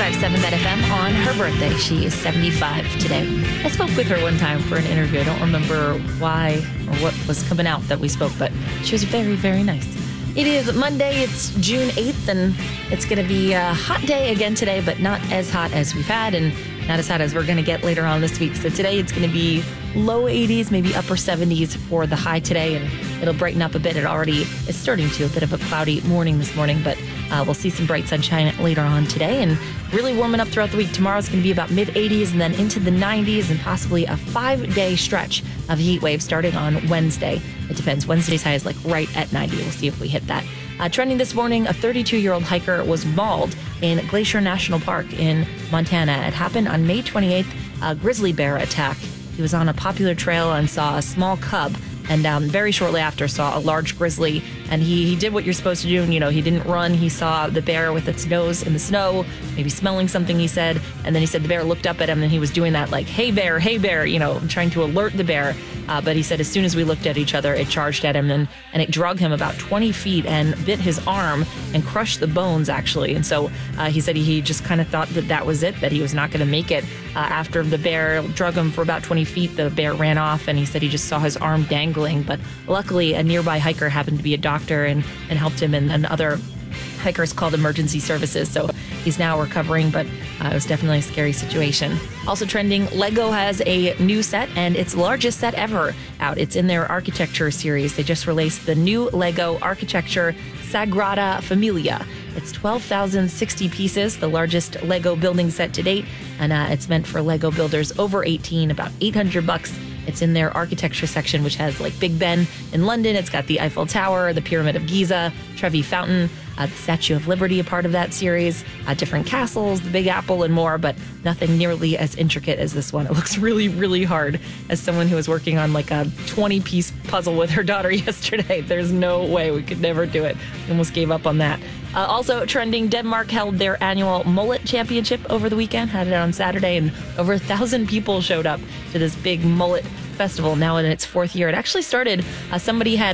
105.7 Met FM on her birthday. She is 75 today. I spoke with her one time for an interview. I don't remember why or what was coming out that we spoke, but she was very, very nice. It is Monday. It's June 8th, and it's going to be a hot day again today, but not as hot as we've had and not as hot as we're going to get later on this week. So today it's going to be low 80s, maybe upper 70s for the high today, and it'll brighten up a bit. It already is starting to. A bit of a cloudy morning this morning, but we'll see some bright sunshine later on today and really warming up throughout the week. Tomorrow's going to be about mid-80s and then into the 90s and possibly a 5-day stretch of heat wave starting on Wednesday. It depends. Wednesday's high is like right at 90. We'll see if we hit that. Trending this morning, a 32-year-old hiker was mauled in Glacier National Park in Montana. It happened on May 28th, a grizzly bear attack. He was on a popular trail and saw a small cub, and very shortly after saw a large grizzly, and he did what you're supposed to do. And, he didn't run. He saw the bear with its nose in the snow, maybe smelling something, he said. And then he said the bear looked up at him, and he was doing that like, hey, bear, trying to alert the bear. But he said as soon as we looked at each other, it charged at him, and it dragged him about 20 feet and bit his arm and crushed the bones, actually. And so he said he just kind of thought that was it, that he was not going to make it. After the bear dragged him for about 20 feet, the bear ran off, and he said he just saw his arm dangling. But luckily, a nearby hiker happened to be a doctor and helped him, and other hikers called emergency services. So he's now recovering, but it was definitely a scary situation. Also trending, Lego has a new set, and its largest set ever out. It's in their Architecture series. They just released the new Lego Architecture Sagrada Familia. It's 12,060 pieces, the largest Lego building set to date, and it's meant for Lego builders over 18, about $800. It's in their architecture section, which has like Big Ben in London. It's got the Eiffel Tower, the Pyramid of Giza, Trevi Fountain, the Statue of Liberty, a part of that series, different castles, the Big Apple, and more, but nothing nearly as intricate as this one. It looks really, really hard. As someone who was working on like a 20-piece puzzle with her daughter yesterday, there's no way we could never do it. We almost gave up on that. Also trending, Denmark held their annual mullet championship over the weekend, had it on Saturday, and over 1,000 people showed up to this big mullet festival now in its 4th year. It actually started, somebody had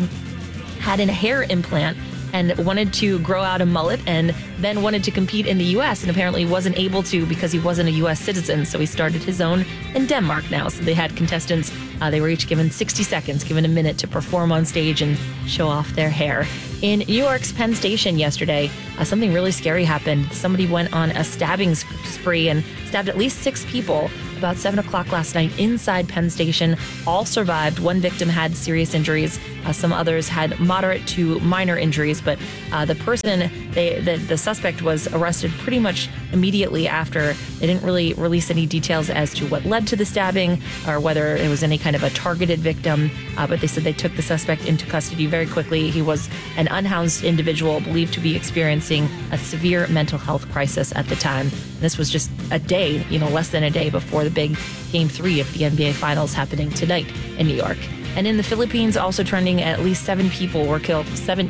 a hair implant and wanted to grow out a mullet and then wanted to compete in the U.S. and apparently wasn't able to because he wasn't a U.S. citizen. So he started his own in Denmark now. So they had contestants. They were each given 60 seconds, given a minute to perform on stage and show off their hair. In New York's Penn Station yesterday, something really scary happened. Somebody went on a stabbing spree and stabbed at least 6 people about 7 o'clock last night inside Penn Station. All survived. One victim had serious injuries. Some others had moderate to minor injuries, but the person, the suspect was arrested pretty much immediately after. They didn't really release any details as to what led to the stabbing or whether it was any kind of a targeted victim, but they said they took the suspect into custody very quickly. He was an unhoused individual believed to be experiencing a severe mental health crisis at the time. This was just a day, less than a day before the big Game 3 of the NBA Finals happening tonight in New York. And in the Philippines, also trending, at least 17 people were killed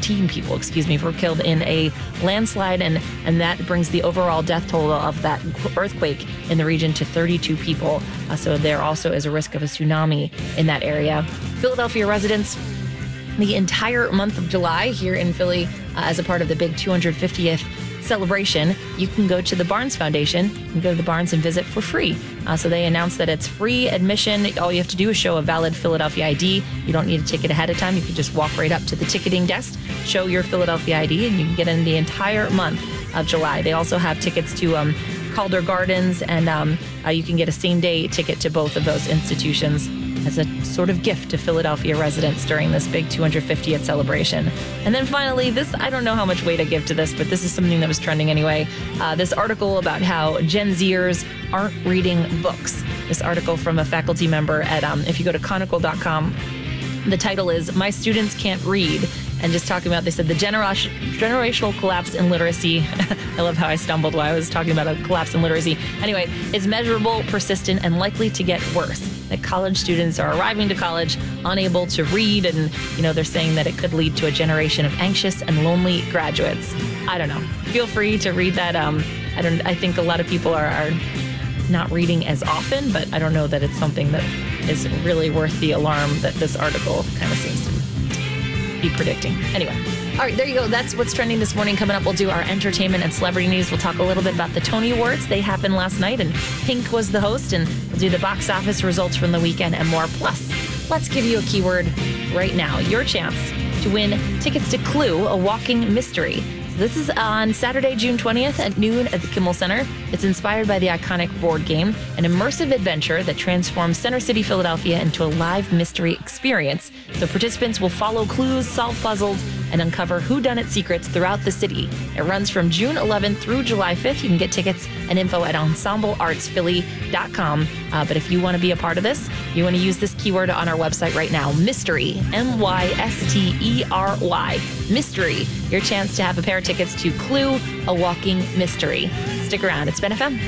in a landslide, and that brings the overall death toll of that earthquake in the region to 32 people. So there also is a risk of a tsunami in that area. Philadelphia residents, the entire month of July here in Philly, as a part of the big 250th celebration, you can go to the Barnes Foundation. You can go to the Barnes and visit for free. So they announced that it's free admission. All you have to do is show a valid Philadelphia ID. You don't need a ticket ahead of time. You can just walk right up to the ticketing desk, show your Philadelphia ID, and you can get in the entire month of July. They also have tickets to Calder Gardens, and you can get a same-day ticket to both of those institutions as a sort of gift to Philadelphia residents during this big 250th celebration. And then finally, I don't know how much weight I give to this, but this is something that was trending anyway. This article about how Gen Zers aren't reading books. This article from a faculty member at, if you go to conical.com, the title is "My Students Can't Read," and just talking about, they said, the generational collapse in literacy. I love how I stumbled while I was talking about a collapse in literacy. Anyway, is measurable, persistent, and likely to get worse. That college students are arriving to college unable to read, and they're saying that it could lead to a generation of anxious and lonely graduates. I don't know. Feel free to read that. I think a lot of people are not reading as often, but I don't know that it's something that is really worth the alarm that this article kind of seems to be predicting. Anyway, All right, there you go. That's what's trending this morning. Coming up, we'll do our entertainment and celebrity news. We'll talk a little bit about the Tony Awards. They happened last night, and Pink was the host. And we'll do the box office results from the weekend and more. Plus, let's give you a keyword right now. Your chance to win tickets to Clue, a walking mystery. This is on Saturday, June 20th at noon at the Kimmel Center. It's inspired by the iconic board game, an immersive adventure that transforms Center City, Philadelphia into a live mystery experience. So participants will follow clues, solve puzzles, and uncover whodunit secrets throughout the city. It runs from June 11th through July 5th. You can get tickets and info at ensembleartsphilly.com. But if you want to be a part of this, you want to use this keyword on our website right now, mystery, MYSTERY, mystery. Your chance to have a pair of tickets to Clue, a walking mystery. Stick around. It's Ben FM.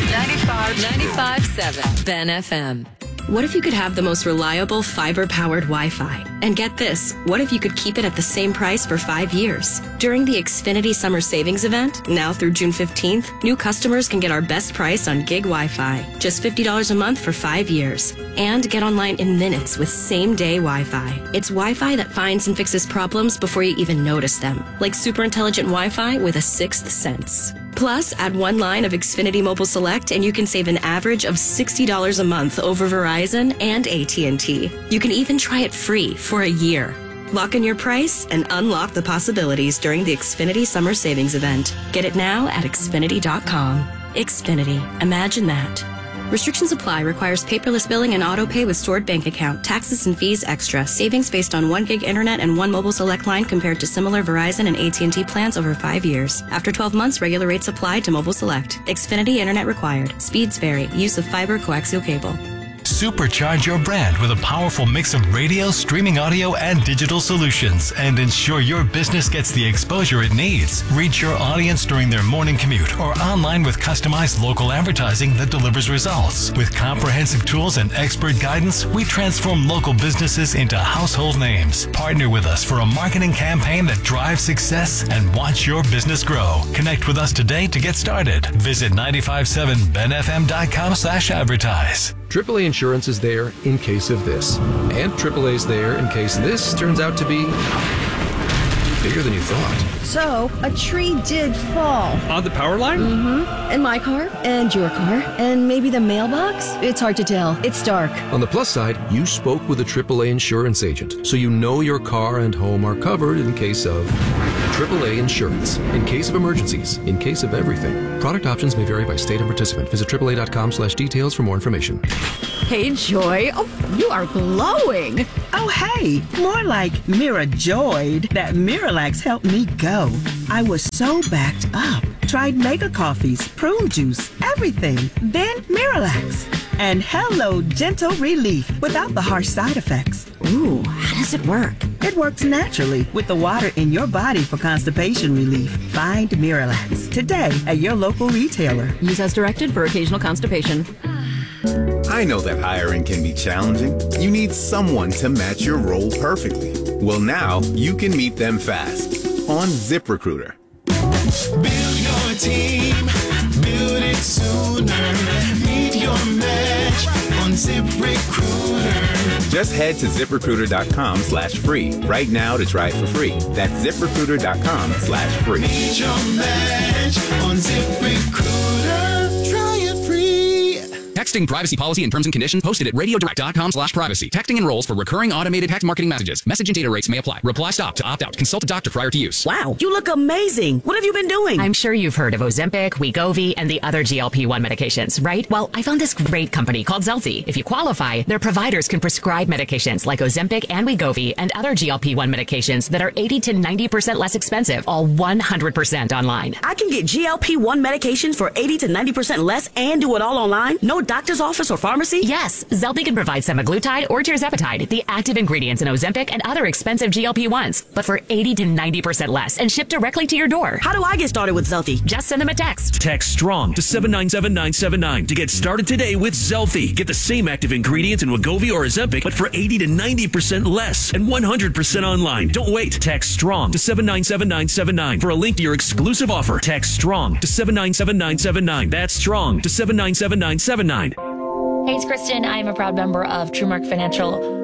95.7 Ben FM. What if you could have the most reliable fiber-powered Wi-Fi? And get this, what if you could keep it at the same price for 5 years? During the Xfinity Summer Savings Event, now through June 15th, new customers can get our best price on gig Wi-Fi, just $50 a month for 5 years. And get online in minutes with same-day Wi-Fi. It's Wi-Fi that finds and fixes problems before you even notice them, like super intelligent Wi-Fi with a sixth sense. Plus, add one line of Xfinity Mobile Select and you can save an average of $60 a month over Verizon and AT&T. You can even try it free for a year. Lock in your price and unlock the possibilities during the Xfinity Summer Savings Event. Get it now at Xfinity.com. Xfinity. Imagine that. Restrictions apply. Requires paperless billing and auto pay with stored bank account. Taxes and fees extra. Savings based on 1 gig internet and 1 mobile select line compared to similar Verizon and AT&T plans over 5 years. After 12 months, regular rates apply to mobile select. Xfinity internet required. Speeds vary. Use of fiber coaxial cable. Supercharge your brand with a powerful mix of radio, streaming audio, and digital solutions, and ensure your business gets the exposure it needs. Reach your audience during their morning commute or online with customized local advertising that delivers results. With comprehensive tools and expert guidance, we transform local businesses into household names. Partner with us for a marketing campaign that drives success and watch your business grow. Connect with us today to get started. Visit 957benfm.com/advertise. AAA Insurance is there in case of this. And AAA is there in case this turns out to be bigger than you thought. So, a tree did fall. On the power line? Mm-hmm. And my car, and your car, and maybe the mailbox. It's hard to tell. It's dark. On the plus side, you spoke with a AAA insurance agent, so you know your car and home are covered in case of AAA Insurance. In case of emergencies, in case of everything. Product options may vary by state and participant. Visit AAA.com/details for more information. Hey, Joy. Oh, you are glowing. Oh, hey, more like Mirajoyed. That Miralax helped me go. I was so backed up. Tried mega coffees, prune juice, everything. Then Miralax. And hello, gentle relief without the harsh side effects. Ooh, how does it work? It works naturally with the water in your body for constipation relief. Find Miralax today at your local retailer. Use as directed for occasional constipation. I know that hiring can be challenging. You need someone to match your role perfectly. Well, now you can meet them fast on ZipRecruiter. Build your team, build it sooner. Meet your match on ZipRecruiter. Just head to ZipRecruiter.com/free right now to try it for free. That's ZipRecruiter.com/free. Meet your match on ZipRecruiter. Try it free. Texting privacy policy and terms and conditions posted at radiodirect.com/privacy. Texting enrolls for recurring automated text marketing messages. Message and data rates may apply. Reply stop to opt out. Consult a doctor prior to use. Wow, you look amazing. What have you been doing? I'm sure you've heard of Ozempic, Wegovy, and the other GLP-1 medications, right? Well, I found this great company called Zelty. If you qualify, their providers can prescribe medications like Ozempic and Wegovy and other GLP-1 medications that are 80 to 90% less expensive, all 100% online. I can get GLP-1 medications for 80 to 90% less and do it all online? No doctor's office or pharmacy? Yes, Zelty can provide semaglutide or tirzepatide, the active ingredients in Ozempic and other expensive GLP-1s, but for 80 to 90% less and shipped directly to your door. How do I get started with Zelty? Just send them a text. Text STRONG to 797-979 to get started today with Zelty. Get the same active ingredients in Wegovy or Ozempic, but for 80 to 90% less and 100% online. Don't wait. Text STRONG to 797-979 for a link to your exclusive offer. Text STRONG to 797-979. That's STRONG to 797-979. Hey, it's Kristen. I am a proud member of TrueMark Financial.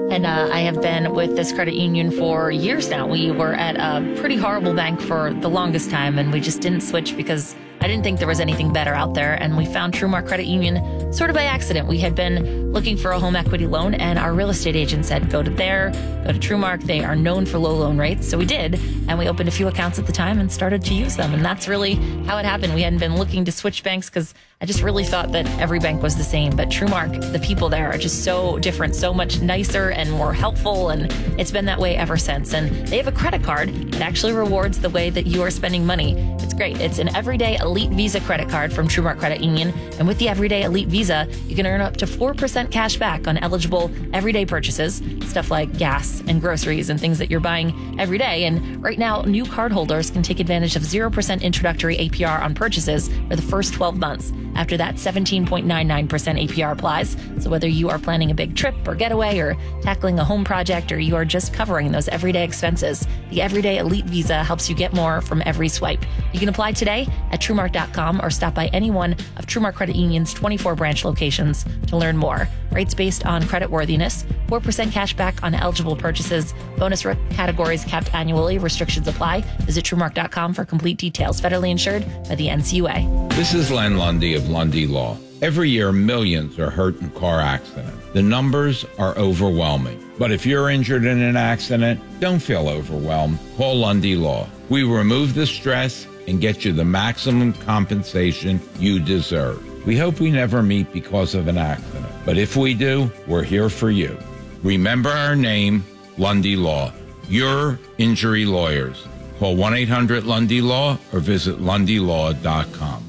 And I have been with this credit union for years now. We were at a pretty horrible bank for the longest time, and we just didn't switch because I didn't think there was anything better out there. And we found TrueMark Credit Union sort of by accident. We had been looking for a home equity loan, and our real estate agent said, go to TrueMark. They are known for low loan rates. So we did, and we opened a few accounts at the time and started to use them. And that's really how it happened. We hadn't been looking to switch banks because I just really thought that every bank was the same. But TrueMark, the people there are just so different, so much nicer and more helpful. And it's been that way ever since. And they have a credit card that actually rewards the way that you are spending money. It's great. It's an Everyday Elite Visa credit card from TrueMark Credit Union. And with the Everyday Elite Visa, you can earn up to 4% cash back on eligible everyday purchases, stuff like gas and groceries and things that you're buying every day. And right now, new cardholders can take advantage of 0% introductory APR on purchases for the first 12 months. After that, 17.99% APR applies. So whether you are planning a big trip or getaway or tackling a home project or you are just covering those everyday expenses, the Everyday Elite Visa helps you get more from every swipe. You can apply today at TrueMark.com or stop by any one of TrueMark Credit Union's 24 branch locations to learn more. Rates based on credit worthiness, 4% cash back on eligible purchases, bonus categories capped annually, restrictions apply. Visit TrueMark.com for complete details. Federally insured by the NCUA. This is Len Lundy of Lundy Law. Every year, millions are hurt in car accidents. The numbers are overwhelming. But if you're injured in an accident, don't feel overwhelmed. Call Lundy Law. We remove the stress and get you the maximum compensation you deserve. We hope we never meet because of an accident. But if we do, we're here for you. Remember our name, Lundy Law. Your injury lawyers. Call 1-800-LUNDY-LAW or visit LundyLaw.com.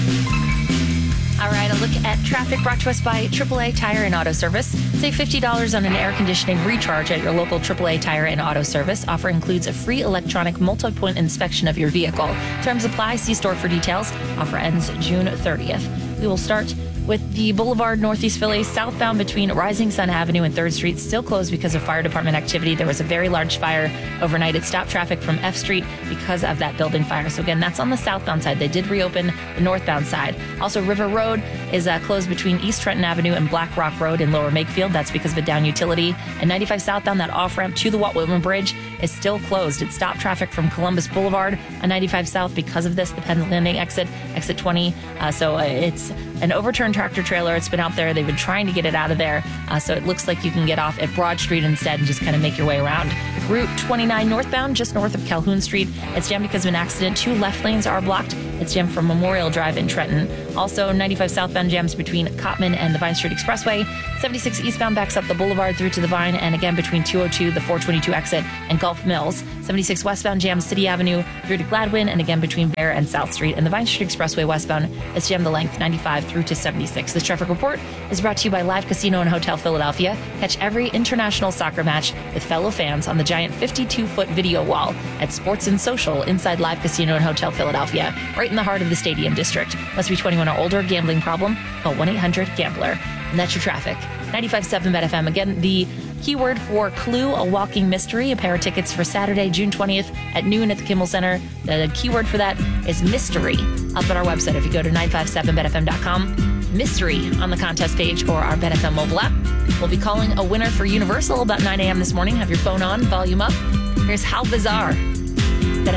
All right, a look at traffic brought to us by AAA Tire and Auto Service. Save $50 on an air conditioning recharge at your local AAA Tire and Auto Service. Offer includes a free electronic multi-point inspection of your vehicle. Terms apply. See store for details. Offer ends June 30th. We will start with the Boulevard Northeast Philly southbound between Rising Sun Avenue and 3rd Street still closed because of fire department activity. There was a very large fire overnight. It stopped traffic from F Street because of that building fire. So again, that's on the southbound side. They did reopen the northbound side. Also, River Road is closed between East Trenton Avenue and Black Rock Road in Lower Makefield. That's because of a down utility. And 95 southbound, that off-ramp to the Walt Whitman Bridge is still closed. It stopped traffic from Columbus Boulevard on 95 south because of this, the Penn Landing exit 20. So it's an overturned tractor trailer. It's been out there. They've been trying to get it out of there. So it looks like you can get off at Broad Street instead and just kind of make your way around. Route 29 northbound, just north of Calhoun Street. It's jammed because of an accident. 2 left lanes are blocked. It's jammed from Memorial Drive in Trenton. Also, 95 southbound jams between Cottman and the Vine Street Expressway. 76 eastbound backs up the Boulevard through to the Vine, and again between 202, the 422 exit, and Gulf Mills. 76 westbound jams City Avenue through to Gladwin, and again between Bear and South Street. And the Vine Street Expressway westbound is jammed the length 95 through to 76. This traffic report is brought to you by Live Casino and Hotel Philadelphia. Catch every international soccer match with fellow fans on the giant 52-foot video wall at Sports and Social inside Live Casino and Hotel Philadelphia, right in the heart of the Stadium District. Must be 21 or older. Gambling problem? Call 1-800-GAMBLER. And that's your traffic. 95.7 Bet FM. Again, the keyword for Clue, a walking mystery. A pair of tickets for Saturday, June 20th at noon at the Kimmel Center. The keyword for that is mystery. Up at our website, if you go to 957betfm.com, mystery on the contest page or our Bet FM mobile app. We'll be calling a winner for Universal about 9 a.m. this morning. Have your phone on, volume up. Here's How Bizarre.